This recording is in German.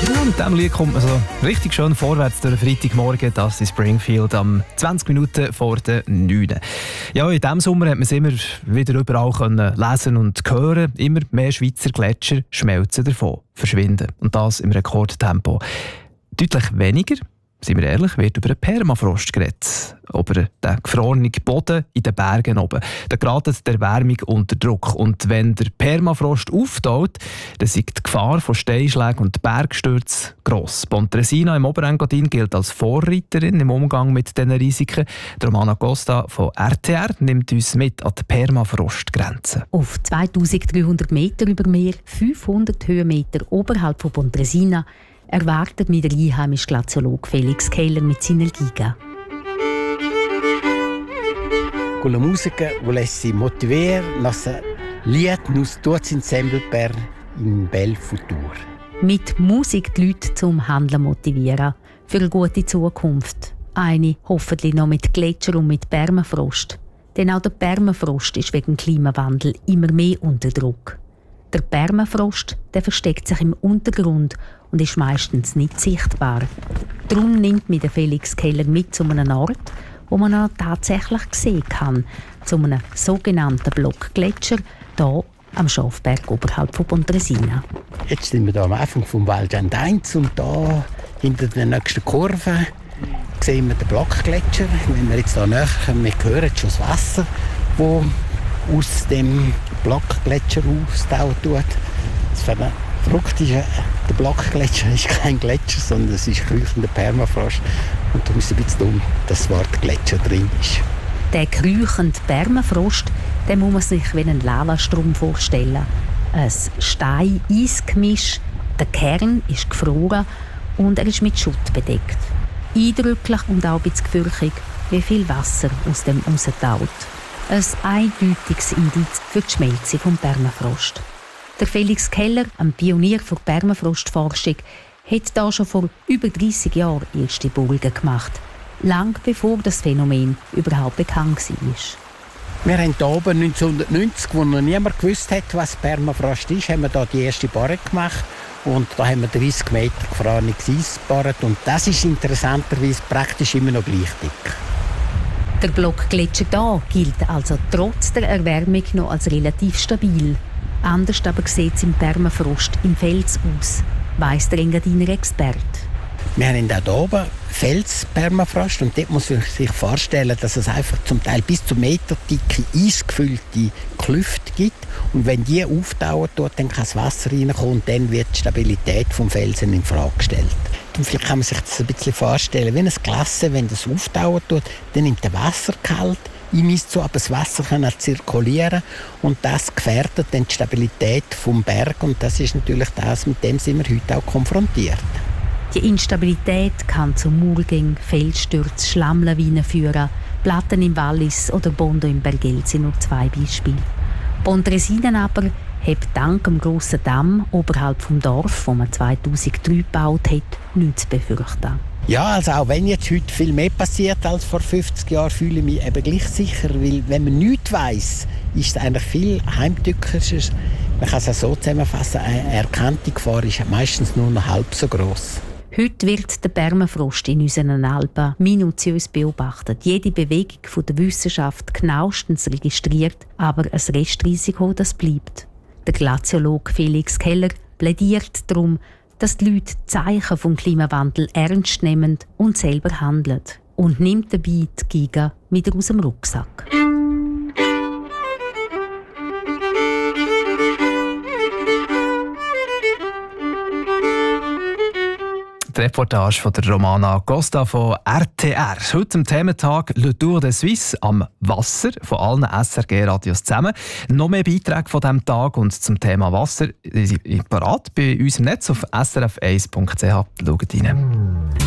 Ja, mit diesem Lied kommt man so richtig schön vorwärts durch den Freitagmorgen. Das ist Springfield am 20 Minuten vor der 9. Ja, in diesem Sommer hat man es immer wieder überall können lesen und hören. Immer mehr Schweizer Gletscher schmelzen davon, verschwinden. Und das im Rekordtempo. Deutlich weniger, seien wir ehrlich, wird über einen Permafrost geredet. Über den gefrorenen Boden in den Bergen oben. Da gerät die Erwärmung unter Druck. Und wenn der Permafrost auftaut, dann ist die Gefahr von Steinschlägen und Bergstürzen gross. Pontresina im Oberengadin gilt als Vorreiterin im Umgang mit diesen Risiken. Romana Costa von RTR nimmt uns mit an die Permafrostgrenze. Auf 2300 Meter über Meer, 500 Höhenmeter oberhalb von Pontresina, erwartet mich der einheimische Glaziologe Felix Keller mit seiner Giga. La musica volesse motivare nostra Lied nus tutti insieme per un bel futuro. Mit Musik die Leute zum Handeln motivieren, für eine gute Zukunft. Eine hoffentlich noch mit Gletscher und mit Permafrost. Denn auch der Permafrost ist wegen Klimawandel immer mehr unter Druck. Der Permafrost, der versteckt sich im Untergrund und ist meistens nicht sichtbar. Darum nimmt mich der Felix Keller mit zu einem Ort, wo man ihn tatsächlich sehen kann, zu einem sogenannten Blockgletscher, hier am Schafberg oberhalb von Pontresina. Jetzt sind wir hier am Anfang vom Val Gendainz und da hinter der nächsten Kurve sehen wir den Blockgletscher. Wenn wir jetzt hier näher kommen, wir hören schon das Wasser, das aus dem Blockgletscher austauen tut. Das Verrückte ist, der Blockgletscher ist kein Gletscher, sondern es ist kräuchender Permafrost. Und darum ist es ein bisschen dumm, dass das Wort Gletscher drin ist. Der kräuchende Permafrost, den muss man sich wie einen Lavastrom vorstellen. Ein Stein-Eis-Gemisch, der Kern ist gefroren und er ist mit Schutt bedeckt. Eindrücklich und auch ein bisschen gefürchtig, wie viel Wasser aus dem raustaut. Ein eindeutiges Indiz für die Schmelze des Permafrost. Der Felix Keller, ein Pionier für Permafrostforschung, hat da schon vor über 30 Jahren erste Bohrungen gemacht. Lang bevor das Phänomen überhaupt bekannt war. Wir haben hier oben 1990, wo noch niemand gewusst hat, was Permafrost ist, haben wir hier die erste Bohrung gemacht. Und da haben wir 30 Meter gefrorenes Eis gebohrt. Und das ist interessanterweise praktisch immer noch gleich dick. Der Blockgletscher hier gilt also trotz der Erwärmung noch als relativ stabil. Anders aber sieht es im Permafrost im Fels aus, weiss der Engadiner Experte. Wir haben hier oben Felspermafrost und dort muss man sich vorstellen, dass es einfach zum Teil bis zu meterdicke, eisgefüllte Klüfte gibt. Und wenn die auftauen, dann kann das Wasser reinkommen und dann wird die Stabilität des Felsen in Frage gestellt. Und vielleicht kann man sich das ein bisschen vorstellen, wie ein Glas, wenn das auftauen tut, dann nimmt der Wasser kalt, einmisst so, aber das Wasser kann auch zirkulieren und das gefährdet dann die Stabilität des Berges und das ist natürlich das, mit dem sind wir heute auch konfrontiert. Die Instabilität kann zu Murgängen, Felsstürzen, Schlammlawinen führen, Platten im Wallis oder Bondo im Bergell sind nur zwei Beispiele. Pontresina aber hat dank dem grossen Damm oberhalb vom Dorf, wo man 2003 gebaut hat, nichts zu befürchten. Ja, also auch wenn jetzt heute viel mehr passiert als vor 50 Jahren, fühle ich mich eben gleich sicher, weil wenn man nichts weiss, ist es eigentlich viel heimtückischer. Man kann es auch so zusammenfassen, eine erkannte Gefahr ist meistens nur noch halb so gross. Heute wird der Permafrost in unseren Alpen minutiös beobachtet. Jede Bewegung der Wissenschaft genauestens registriert, aber ein Restrisiko, das bleibt. Der Glaziologe Felix Keller plädiert darum, dass die Leute die Zeichen vom Klimawandel ernst nehmen und selber handeln. Und nimmt dabei die Giga wieder aus dem Rucksack. Die Reportage von der Romana Costa von RTR. Heute am Thementag «Le Tour de Suisse» am Wasser von allen SRG-Radios zusammen. Noch mehr Beiträge von diesem Tag und zum Thema Wasser sind parat bei uns im Netz auf srf1.ch. Schaut rein.